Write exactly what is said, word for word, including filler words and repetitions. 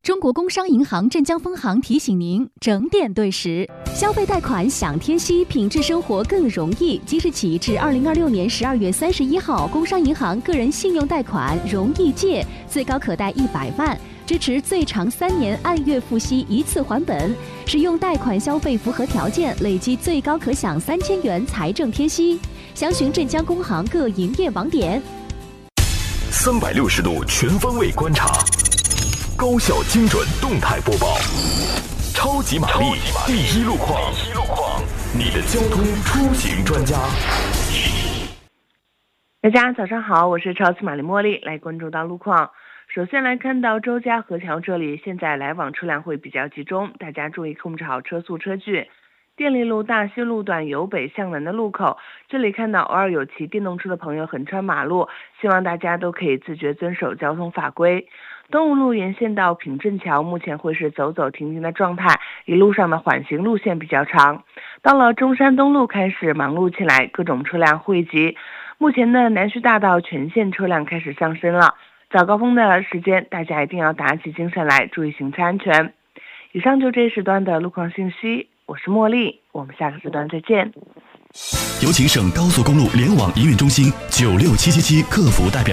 中国工商银行镇江分行提醒您：整点对时，消费贷款享贴息，品质生活更容易。即日起至二零二六年十二月三十一号，工商银行个人信用贷款容易借，最高可贷一百万，支持最长三年按月付息一次还本。使用贷款消费符合条件，累计最高可享三千元财政贴息。详询镇江工行各营业网点。 三百六十度全方位观察。高效精准动态播报，超级玛丽第一路况，你的交通出行专家。 大家早上好，我是超级玛丽茉莉，来关注到路况。首先来看到周家河桥这里，现在来往车辆会比较集中，大家注意控制好车速车距。电力路大西路段由北向南的路口，这里看到偶尔有骑电动车的朋友横穿马路，希望大家都可以自觉遵守交通法规。东吴路沿线到品镇桥，目前会是走走停停的状态，一路上的缓行路线比较长。到了中山东路开始忙碌起来，各种车辆汇集。目前的南徐大道全线车辆开始上升了，早高峰的时间大家一定要打起精神来，注意行车安全。以上就这一时段的路况信息，我是茉莉，我们下个时段再见。 有请省高速公路联网营运中心九六七七七客服代表。